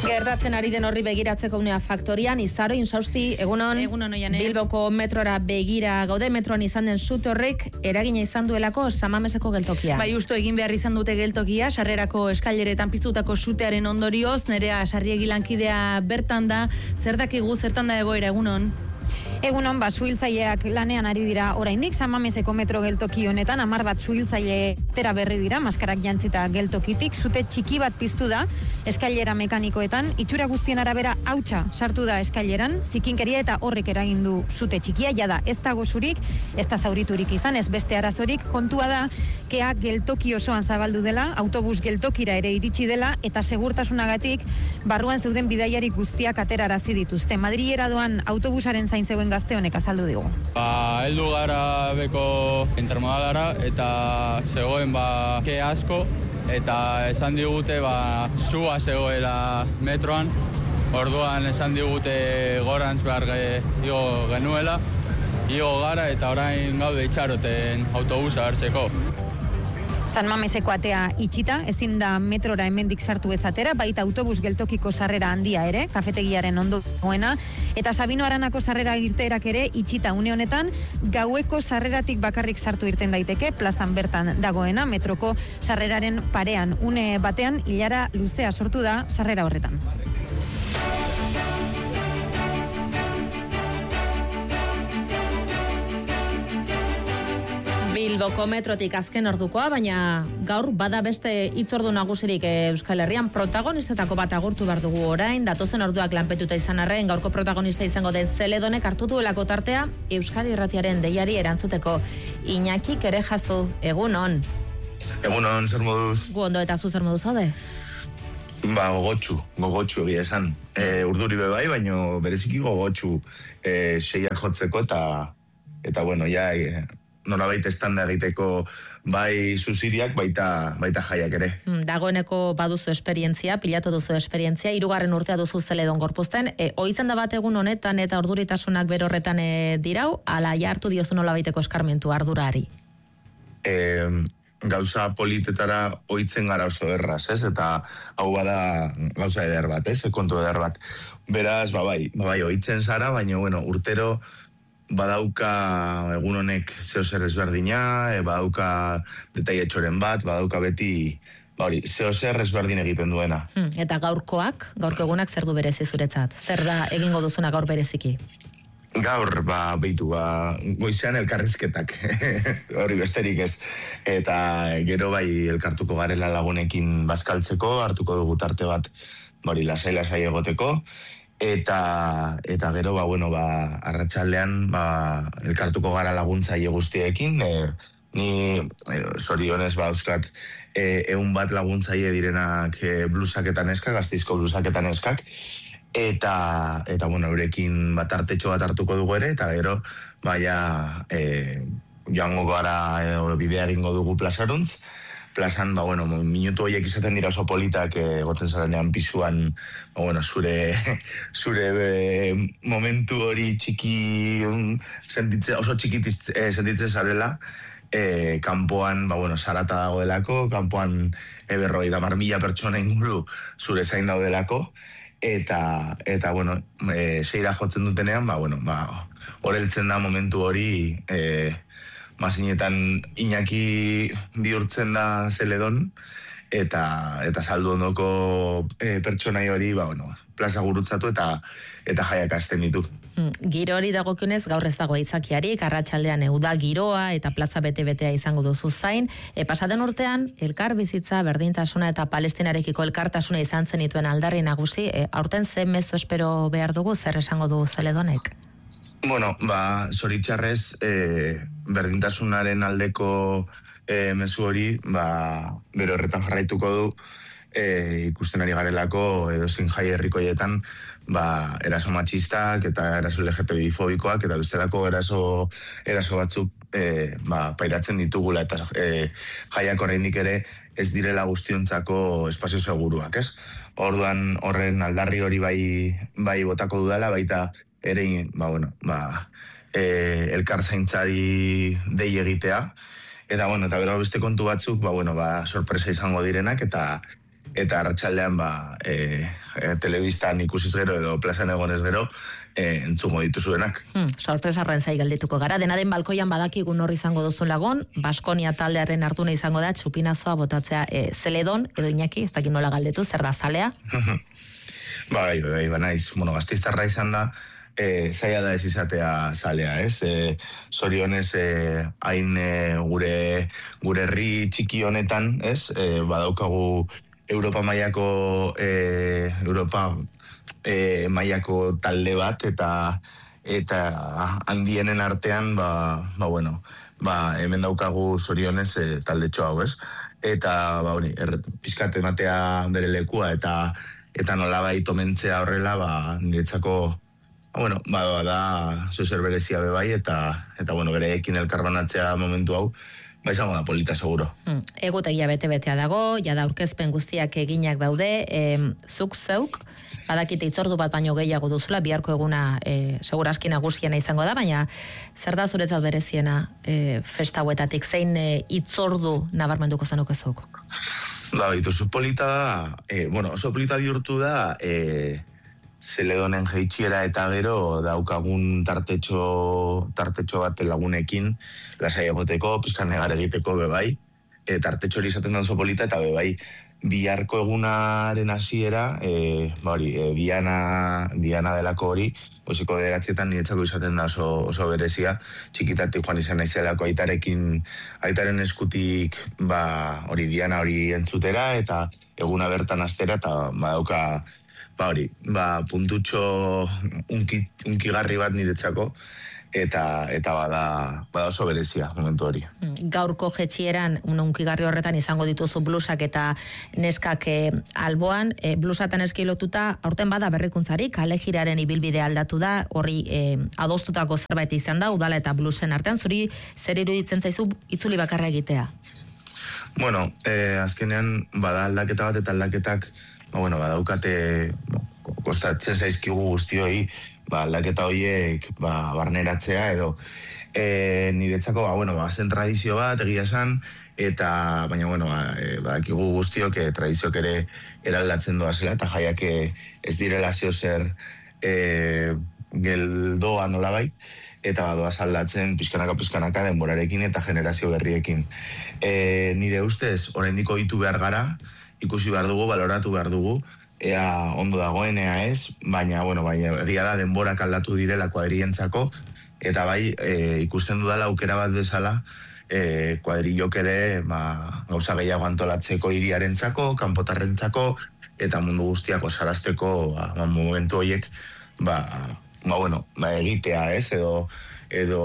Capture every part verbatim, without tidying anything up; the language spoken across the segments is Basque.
Gertatzen ari den horri begiratzeko unea faktorian, Izaro, Insausti, egunon, egunon oian, Bilboko metrora begira gaude, metroan izan den sute horrek eragina izan duelako Samameseko geltokia. Bai, justu egin behar izan dute geltokia, sarrerako eskaileretan piztutako sutearen ondorioz, Nerea Sarriegi lankidea bertan da, zer dakigu, zertan da egoera, egunon? Egunon, ba, suhiltzaileak lanean ari dira oraindik Samameseko metro geltoki honetan, hamar bat suhiltzaile tera berri dira, maskarak jantzita geltokitik, sute txiki bat piztu da, eskailera mekanikoetan, itxura guztien arabera hautsa sartu da eskaileran, zikinkeria eta horrek eragin du sute txikia, jada ez dago zurik, ez da zauriturik izan, ez beste arazorik, kontua da, kea geltoki osoan zabaldu dela, autobus geltokira ere iritsi dela, eta segurtasunagatik barruan zeuden bidaiarik guztiak aterarazi dituzte. Madrilera doan autobusaren zain zeuen gazte honek azaldu digu. Ba, heldu gara beko intermodalara eta zegoen ba ke asko eta esan digute ba sua zegoela metroan. Orduan esan digute gorantz behar ge, igo genuela, igo gara eta orain gaude itxaroten autobusa hartzeko. San Mameseko atea itxita, ezin da metrora hemendik sartu ezatera, baita autobus geltokiko sarrera handia ere, kafetegiaren ondoena, eta Sabino Aranako sarrera irteerak ere itxita une honetan, gaueko sarreratik bakarrik sartu irten daiteke, plazan bertan dagoena, metroko sarreraren parean, une batean, ilara luzea sortu da sarrera horretan. Bilboko metrotik azken ordukoa, baina gaur bada beste hitzordu nagusirik Euskal Herrian, protagonistetako bat agurtu behar dugu orain, datozen orduak lanpetuta izan arren, gaurko protagonista izango den Zeledonek hartu duelako tartea Euskadi Irratiaren deiari erantzuteko. Iñaki Kerejazu, egunon. Egunon, zer moduz? Gu ondo eta zu zer moduz haude? Ba, gogotxu, gogotxu egia esan. E, urduri bebai, baino bereziki gogotxu e, seiak jotzeko eta, eta bueno, ja... E, norabait estanda egiteko bai zuziriak, baita, baita jaiak ere. Dagoeneko baduzu esperientzia, pilatu duzu esperientzia, hirugarren urtea duzu Zeledon gorpuzten, e, oitzen da bat egun honetan eta orduritasunak berorretan e, dirau, ala jartu diozu nolabaiteko eskarmentu ardurari? E, gauza politetara oitzen gara oso erraz, ez? Eta hau bada gauza eder bat, ez? Kontu eder bat. Beraz, ba bai, ba bai, oitzen zara, baina, bueno, urtero badauka egun honek zeo zer ezberdina, e, badauka detailetxoren bat, badauka beti, ba hori, zeo zer ezberdin egiten duena. Hmm, eta gaurkoak, gaurko egunak zer du berezi zuretzat? Zer da egingo duzuna gaur bereziki? Gaur, ba, beitu, ba, goizean elkarrizketak, hori besterik ez. Eta gero bai elkartuko garela lagunekin bazkaltzeko, hartuko dugu tarte bat, hori, lasai-lasai egoteko, Eta, eta gero, ba, bueno, ba, arratsaldean ba, elkartuko gara laguntzaile guztiekin, e, ni e, zorionez ba, euskat, e, eun bat laguntzaile direnak e, blusaketan eskak, Gasteizko blusaketan eskak, eta, eta bueno, eurekin bat artetxo bat hartuko dugu ere, eta gero, baina, e, joango gara, e, bidea egingo dugu plazaruntz, plazan, ba, bueno, minutu horiek izaten dira oso politak egoten zaranean pisuan, ba, bueno, zure, zure be, momentu hori txiki, sentitze, oso txikitiz eh, sentitzen zarela, eh, kanpoan, ba, bueno, zarata dagoelako, kanpoan eberroi da marmila pertsona inguru zure zain daudelako, eta, eta bueno, e, seira jotzen dutenean, ba, bueno, ba, horreltzen da momentu hori, eh, Mazinetan Iñaki bihurtzen da Zeledon, eta eta saldu ondoko e, pertsonai hori, ba, bueno, plaza gurutzatu eta eta jaiak hasten ditu. Giro hori dagokionez gaur ez dago aitzakiarik, arratsaldean uda giroa eta plaza bete-betea izango duzu zain. E, pasaden urtean, elkar bizitza, berdintasuna eta Palestinarekiko elkartasuna izan zenituen aldarri nagusi, e, aurten ze mezu espero behar dugu, zer esango du Zeledonek? Bueno, ba, zoritxarrez, e, berdintasunaren aldeko e, mezu hori, ba, bero horretan jarraituko du, e, ikusten ari garelako edozein jai herrikoietan, ba, eraso matxistak eta eraso L G T B fobikoak eta bestelako eraso, eraso batzuk e, ba, pairatzen ditugula eta e, jaiak oraindik ere ez direla guztiontzako espazio seguruak, ez? Orduan horren aldarri hori bai, bai botako dudala, baita ere, ba, bueno, ba, e, elkar zaintzari dei egitea, eta, bueno, eta bero beste kontu batzuk, ba, bueno, ba, sorpresa izango direnak, eta eta arratsaldean ba, e, e, telebistan ikusiz gero edo plazan egonez gero, e, entzungo dituzuenak. Hmm, sorpresarren zai geldituko gara. Dena den balkoian badakigun hor izango duzu lagun, Baskonia taldearen arduna izango da, txupinazoa botatzea e, Zeledon, edo Iñaki, ez dakit nola galdetu, zer da zalea? Ba, bai, bai, ba, naiz, bueno, gazteiztarra izan da, e, zaila da ez izatea zalea, ez? E, zorionez, e, hain e, gure, gure herri txiki honetan, ez? E, badaukagu Europa mailako, e, Europa e, mailako talde bat, eta eta handienen artean, ba, ba bueno, ba, hemen daukagu zorionez e, taldetxo hau, ez? Eta, ba, hori, er, pizkat ematea bere lekua, eta eta nolabait omentzea horrela, ba, niretzako, ba, bueno, ba, ba, da, zozer berezia bebai, eta, eta, bueno, bereekin elkarbanatzea momentu hau, ba, izango da polita, seguro. Hmm. Egutegia bete-betea dago, jada aurkezpen guztiak eginak daude, e, zuk zeuk, badakite itzordu bat baino gehiago duzula, biharko eguna e, seguraski nagusiena izango da, baina zer da zuretzat bereziena e, festa hauetatik, zein e, itzordu nabarmenduko zenuke zeuk? Da, baitu, oso polita da, e, bueno, oso polita bihurtu da, e, Zeledonen jeitxiera eta gero daukagun tartetxo, tartetxo bat lagunekin, lasai egoteko, pizkan negar egiteko bebai, e, tartetxo hori izaten da oso polita, eta bebai, biharko egunaren hasiera, e, ba hori, e, Diana, Diana delako hori, osiko bederatzietan niretzako izaten da oso, oso berezia, txikitatik joan izan naizelako aitarekin, aitaren eskutik, ba, hori, Diana hori entzutera, eta eguna bertan astera, eta badauka, ba hori, ba, puntutxo unki, unkigarri bat niretzako, eta eta bada, bada oso berezia momentu hori. Gaurko jetxieran, unkigarri horretan izango dituzu blusak eta neskak e, alboan, e, blusatan eski lotuta, aurten bada berrikuntzarik, kale jiraren ibilbide aldatu da, horri e, adostutako zerbait izan da, udala eta blusen artean, zuri zer iruditzen zaizu itzuli bakarra egitea? Bueno, eh, azkenean bada aldaketa bat eta aldaketak, ba, bueno, badaukate, kostatzen zaizkigu guztioi, ba, aldaketa horiek ba, barneratzea edo e, niretzako, ba, bueno, ba, zen tradizio bat, egia esan, eta, baina, bueno, ba, e, badakigu guztiok, e, tradiziok ere eraldatzen doazela, eta jaiak ez direla zio zer e, geldoa nolabai, eta badoaz aldatzen pizkanaka-pizkanaka denborarekin eta generazio berriekin. E, nire ustez, oraindik ohitu behar gara, ikusi behar dugu, baloratu behar dugu, ea ondo dagoen, ea ez, baina, bueno, baina egia da denborak aldatu direla kuadrientzako, eta bai, e, ikusten dudala aukera bat bezala, e, kuadrilok ere, ba, gauza gehiago antolatzeko hiriarentzako, kanpotarrentzako, eta mundu guztiako sarazteko, ba, momentu horiek, ba, ba, bueno, ba, egitea, ez, edo, edo,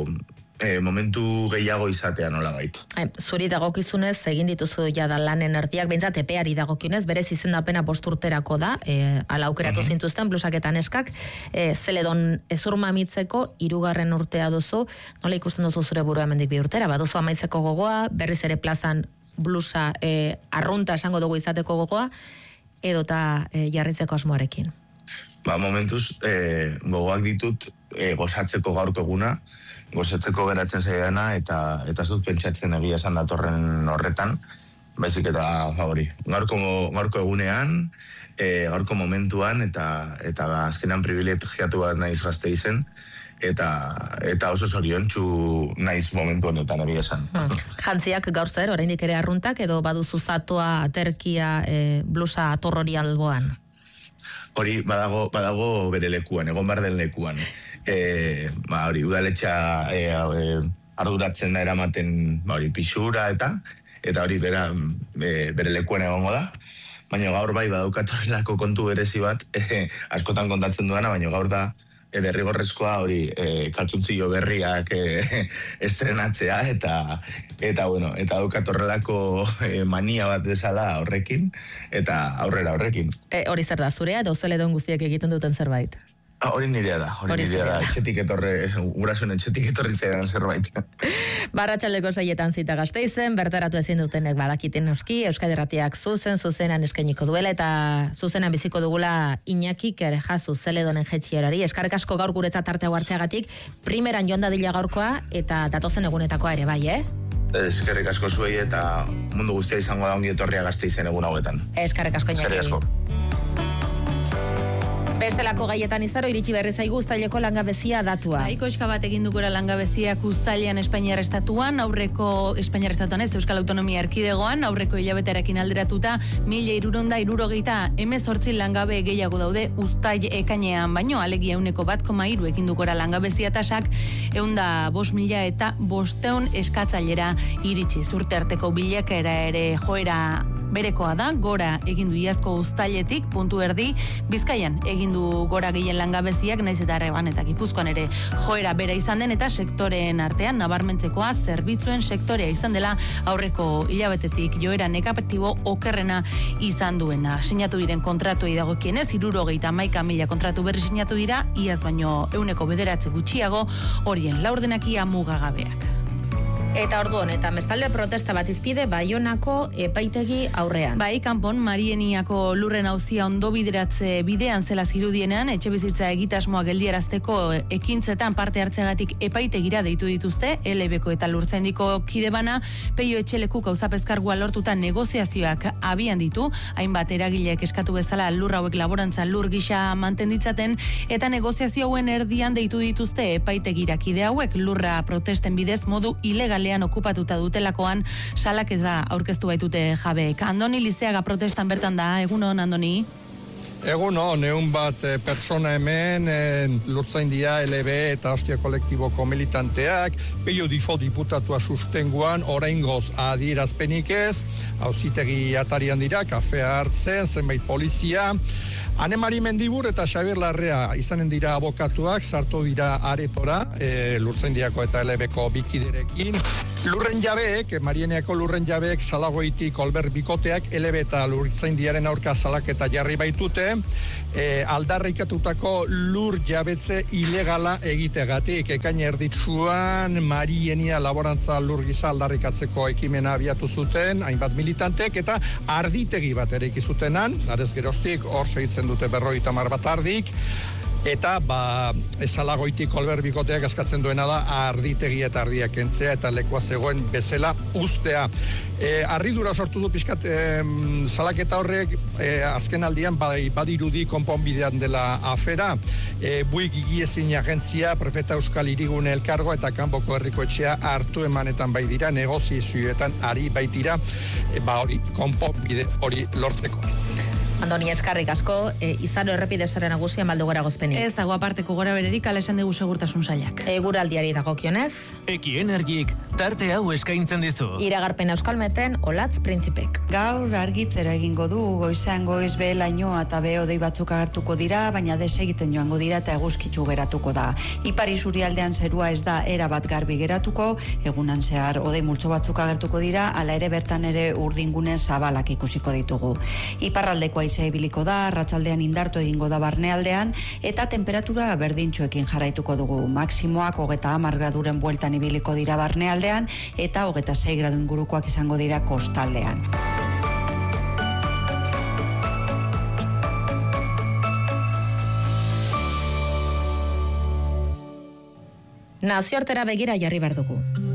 E, momentu gehiago izatea nola bait. E, zuri dagokizunez, egin dituzu jada lanen erdiak, behintzat epeari dagokionez, berez izendapena bosturterako da, e, ala aukeratu uh-huh. zintuzten, blusak eta neskak, e, Zeledon ezurmamitzeko, hirugarren urtea duzu, nola ikusten duzu zure burua hemendik bi urtera, baduzu amaitzeko gogoa, berriz ere plazan blusa e, arrunta esango dugu izateko gogoa, edota e, jarritzeko asmoarekin. Ba, momentuz, e, gogoak ditut, e, gozatzeko gaurko eguna, gozatzeko geratzen zaidana, eta eta zut pentsatzen egia esan datorren horretan, baizik eta ba, hori, gaurko, gaurko egunean, e, gaurko momentuan, eta eta azkenan privilegiatu bat naiz Gasteizen, eta eta oso zoriontsu naiz momentu honetan egia esan. Hmm. Jantziak gaur zer, oraindik ere arruntak, edo baduzu zatoa, aterkia, e, blusa atorrori alboan? Hori badago, badago bere lekuan, egon behar den lekuan. E, ba, hori, udaletxa e, e, arduratzen da eramaten ba, hori, pixura eta eta hori bera, e, bere lekuan egongo da. Baina gaur bai badaukat horrelako kontu berezi bat, e, askotan kontatzen duana, baina gaur da e, derrigorrezkoa hori e, kaltzuntzio berriak e, estrenatzea eta eta bueno, eta daukat horrelako e, mania bat bezala horrekin eta aurrera horrekin. E, hori zer da, zurea edo Zeledon guztiak egiten duten zerbait? Hori nirea da, hori nirea da, etxetik etorre, gurasoen etxetik etorri zaidan zerbait. Barratxaldeko saietan zita Gasteizen, bertaratu ezin dutenek badakiten noski, Euskadi Irratiak zuzen, zuzenan eskainiko duela, eta zuzenan biziko dugula Iñakik ere jazu Zeledonen jetxierari. Eskarrik asko gaur guretzat tartea hartzeagatik, primeran joan dadila gaurkoa, eta datozen egunetakoa ere bai, eh? Eskerrik asko zuei eta mundu guztia izango da ongi etorria Gasteizen egun hauetan. Eskerrik asko, Iñaki. Eskerrik asko. Bestelako gaietan izaro iritsi berri zaigu uztaileko langabezia datua. Ikoska bat egin dugura langabeziak uztailean Espainiar estatuan, aurreko Espainiar estatuan ez, Euskal Autonomia Erkidegoan, aurreko hilabeterakin alderatuta, mila hirurehun eta hirurogeita hemezortzi langabe gehiago daude uztail ekainean, baino alegia euneko bat koma hiru egin dugura langabezia tasak, eunda bost mila eta bosteun eskatzailera iritsi. Urte arteko bilakaera ere joera berekoa da, gora egindu iazko uztailetik, puntu erdi, Bizkaian egindu gora gehien langabeziak, naiz eta Arraban eta Gipuzkoan ere joera bera izan den, eta sektoreen artean nabarmentzekoa zerbitzuen sektorea izan dela aurreko hilabetetik joera negatibo okerrena izan duena. Sinatu diren kontratuei dagokienez, hirurogeita hamaika mila kontratu berri sinatu dira, iaz baino euneko bederatzi gutxiago, horien laurdenakia mugagabeak. Eta ordu honetan, bestalde protesta bat izpide Baionako epaitegi aurrean. Bai, kanpon Marieniako lurren auzia ondo bideratze bidean zela zirudienean, etxe bizitza egitasmoa geldiarazteko ekintzetan parte hartzegatik epaitegira deitu dituzte, L B-ko eta Lurtzaindiko kide bana, Peio Etxeleku gauzapezkargua lortuta negoziazioak abian ditu, hainbat eragileek eskatu bezala lur hauek laborantza lur gisa mantenditzaten, eta negoziazio hauen erdian deitu dituzte epaitegira kide hauek lurra protesten bidez modu ilegal okupatuta dutelakoan salaketa aurkeztu baitute jabeek. Andoni Lizeaga protestan bertan da, egunon Andoni? Egun hon, egun bat e, pertsona hemen, e, Lurtzaindia, L B eta Ostia kolektiboko militanteak, Peio Difo diputatua sustenguan, oraingoz adierazpenik ez, auzitegi atarian dira, kafea hartzen, zenbait polizia, Anemari Mendibur eta Xabier Larrea izanen dira abokatuak, sartu dira aretora, e, Lurtzaindiako eta L B-ko bikiderekin. Lurren jabeek, Marieneako lurren jabeek salagoitik Olber Bikoteak, L B eta Lurtzaindiaren aurka salaketa jarri baitute, e, aldarrikatutako lur jabetze ilegala egitegatik. Ekaina erditzuan Marienia laborantza lur gisa aldarrikatzeko ekimena abiatu zuten, hainbat militantek, eta arditegi bat ere ikizutenan, arez geroztik, hor segitzen dute berrogeita hamar bat ardik, eta ba, esalagoitik Olber Bikoteak askatzen duena da arditegi eta ardiak kentzea eta lekua zegoen bezala uztea. E, arridura sortu du pixkat e, salaketa horrek e, azken aldian bai, badirudi konponbidean dela afera. E, Buik Igiezin agentzia, Prefeta Euskal Hirigune Elkargo eta Kanpoko Herriko Etxea hartu emanetan bai dira, negozizioetan ari baitira, e, ba hori, konponbide hori lortzeko. Andoni, eskarrik asko, e, izaro errepide sare nagusian baldu gora gozpenik. Ez dago aparteko gora bererik, ala esan dugu segurtasun sailak. Eguraldiari dagokionez. Eki Energik tarte hau eskaintzen dizu. Iragarpen Euskalmeten, Olatz Printzipek. Gaur argitzera egingo du, goizean goiz be lainoa eta beho dei batzuk agertuko dira, baina desegiten joango dira eta eguzkitzu geratuko da. Ipar isurialdean zerua ez da era bat garbi geratuko, egunan zehar odei multzo batzuk agertuko dira, ala ere bertan ere urdingune zabalak ikusiko ditugu. Iparraldekoa izai biliko da, arratsaldean indartu egingo da barnealdean, eta temperatura berdintxoekin jarraituko dugu. Maksimoak hogeta hamar graduren bueltan ibiliko dira barnealdean, eta hogeta sei gradu ingurukoak izango dira kostaldean. Nazioartera begira jarri behar dugu.